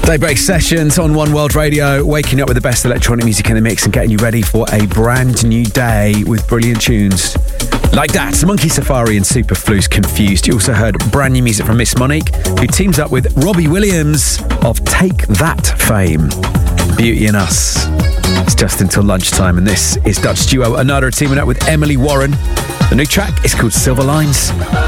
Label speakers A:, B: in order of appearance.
A: Daybreak Sessions on One World Radio, waking up with the best electronic music in the mix and getting you ready for a brand new day with brilliant tunes like that. Monkey Safari and Superflu's Confused. You also heard brand new music from Miss Monique, who teams up with Robbie Williams of Take That fame. Beauty and Us. It's just until lunchtime, and this is Dutch duo Another teaming up with Emily Warren. The new track is called Silver Lines.